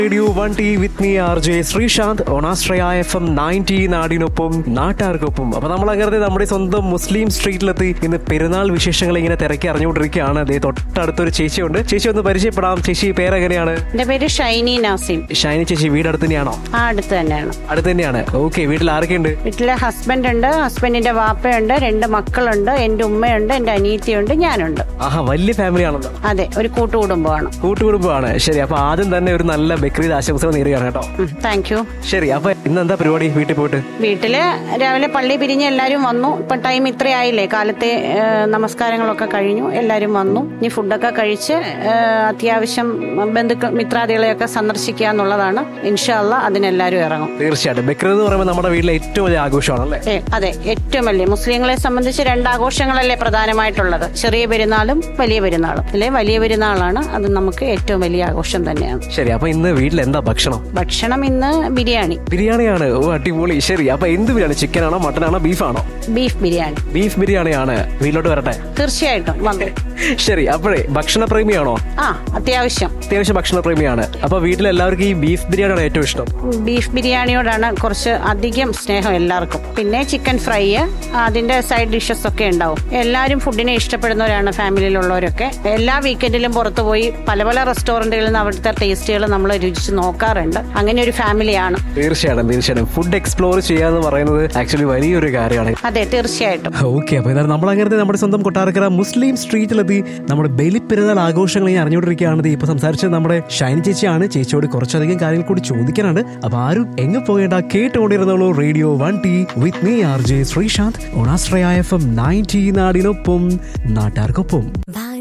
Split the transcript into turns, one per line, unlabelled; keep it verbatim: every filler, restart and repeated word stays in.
Radio one T with me R J Sreesanth ഓണാശ്രയ F M ninety നാടിനൊപ്പം നാട്ടാർക്കൊപ്പം. അപ്പൊ നമ്മൾ അങ്ങനെ നമ്മുടെ സ്വന്തം മുസ്ലിം സ്ട്രീറ്റിലെത്തി ഇന്ന് പെരുന്നാൾ വിശേഷങ്ങൾ ഇങ്ങനെ തിരക്കി അറിഞ്ഞുകൊണ്ടിരിക്കുകയാണ്. അതേ തൊട്ടടുത്തൊരു ചേച്ചിയുണ്ട്. ചേച്ചി ഒന്ന് പരിചയപ്പെടാം. ചേച്ചി പേരെങ്ങനെയാണ്?
എന്റെ പേര് ഷൈനി നാസിം.
ഷൈനി ചേച്ചി വീട് അടുത്ത് തന്നെയാണോ?
ആ അടുത്ത് തന്നെയാണ്.
അടുത്ത് തന്നെയാണ്. ഓക്കെ. വീട്ടിൽ ആരൊക്കെയുണ്ട്?
വീട്ടിലെ ഹസ്ബൻഡ് ഉണ്ട്, ഹസ്ബൻഡിന്റെ വാപ്പയുണ്ട്, രണ്ട് മക്കളുണ്ട്, എന്റെ ഉമ്മയുണ്ട്, എന്റെ അനിയത്തിയുണ്ട്, ഞാനുണ്ട്.
ആഹാ, വലിയ ഫാമിലി ആണല്ലോ.
അതെ, ഒരു കൂട്ടുകുടുംബമാണ്.
കൂട്ടുകുടുംബമാണ്. ശരി. അപ്പൊ ആദ്യം തന്നെ ഒരു നല്ല ബക്രീദ് ആശംസകൾ നേരുകയാണ് കേട്ടോ.
Thank you.
ശരി. അപ്പൊ ഇന്ന് എന്താ പരിപാടി വീട്ടിൽ പോയിട്ട്?
വീട്ടില് രാവിലെ പള്ളി പിരിഞ്ഞ് എല്ലാരും വന്നു. ഇപ്പൊ ടൈം ഇത്രയായില്ലേ, കാലത്തെ നമസ്കാരങ്ങളൊക്കെ കഴിഞ്ഞു, എല്ലാരും വന്നു. ഇനി ഫുഡൊക്കെ കഴിച്ച് അത്യാവശ്യം ബന്ധുക്കൾ മിത്രാദികളെയൊക്കെ സന്ദർശിക്കുക എന്നുള്ളതാണ്. ഇൻഷാ അല്ലാ അതിനെല്ലാരും ഇറങ്ങും.
തീർച്ചയായിട്ടും. ബക്രീദ് എന്ന് പറയുമ്പോൾ നമ്മുടെ വീട്ടിലെ ഏറ്റവും വലിയ ആഘോഷമാണല്ലേ?
അതെ, ഏറ്റവും വലിയ. മുസ്ലിങ്ങളെ സംബന്ധിച്ച് രണ്ടാഘോഷങ്ങളല്ലേ പ്രധാനമായിട്ടുള്ളത്, ചെറിയ പെരുന്നാളും വലിയ പെരുന്നാളും. അല്ലെ, വലിയ പെരുന്നാളാണ് അത് നമുക്ക് ഏറ്റവും വലിയ ആഘോഷം തന്നെയാണ്.
ശരി. അപ്പൊ ഇന്ന് വീട്ടിൽ എന്താ ഭക്ഷണം?
ഭക്ഷണം ഇന്ന് ബിരിയാണി.
ബിരിയാണിയാണ്. ഓ, അടിപൊളി. ശരി. അപ്പൊ എന്ത് ബിരിയാണി? ചിക്കൻ ആണോ, മട്ടൺ ആണോ, ബീഫാണോ?
ബീഫ് ബിരിയാണി.
ബീഫ് ബിരിയാണിയാണ്. വീട്ടിലോട്ട് വരട്ടെ?
തീർച്ചയായിട്ടും വന്നു.
ശരി. അപ്പോഴേ ഭക്ഷണ പ്രേമിയാണോ?
ആ, അത്യാവശ്യം
അത്യാവശ്യം ഭക്ഷണ പ്രേമിയാണ്. അപ്പൊ വീട്ടിലെല്ലാവർക്കും ഈ ബീഫ് ബിരിയാണിയാണ് ഏറ്റവും ഇഷ്ടം?
ബീഫ് ബിരിയാണിയോടാണ് കുറച്ച് അധികം സ്നേഹം എല്ലാവർക്കും. പിന്നെ ചിക്കൻ ഫ്രൈ, അതിന്റെ സൈഡ് ഡിഷസ് ഒക്കെ ഉണ്ടാവും. എല്ലാവരും ഫുഡിനെ ഇഷ്ടപ്പെടുന്നവരാണ് ഫാമിലിയിലുള്ളവരൊക്കെ. എല്ലാ വീക്കെൻഡിലും പുറത്തു പോയി പല പല റെസ്റ്റോറന്റുകളിൽ നിന്ന് അവിടുത്തെ ടേസ്റ്റുകൾ നമ്മൾ രുചിച്ച് നോക്കാറുണ്ട്. അങ്ങനെ ഒരു ഫാമിലിയാണ്.
തീർച്ചയായിട്ടും. തീർച്ചയായിട്ടും. ഫുഡ് എക്സ്പ്ലോർ ചെയ്യാന്ന് പറയുന്നത് ആക്ച്വലി വലിയൊരു കാര്യമാണ്.
അതെ, തീർച്ചയായിട്ടും.
ഓക്കെ. അപ്പൊ ഇതാണ് നമ്മൾ അങ്ങനെ നമ്മുടെ സ്വന്തം കൊട്ടാരക്കര മുസ്ലിം സ്ട്രീറ്റിലെത്തി നമ്മുടെ ബലിപ്പെരുന്നാൾ ആഘോഷങ്ങൾ ഞാൻ അറിഞ്ഞുകൊണ്ടിരിക്കുകയാണ്. ഇപ്പൊ സംസാരിച്ചത് നമ്മുടെ ഷൈനി ചേച്ചിയാണ്. ചേച്ചിയോട് കുറച്ചധികം കാര്യങ്ങൾ കൂടി ചോദിക്കാനുണ്ട്. അപ്പൊ ആരും എങ്ങ് പോകേണ്ട, കേട്ടുകൊണ്ടിരുന്നുള്ളൂ radio one T with me R J Sreesanth ഓണാശ്രയ F M ninety നാടിനൊപ്പം നാട്ടാർക്കൊപ്പം.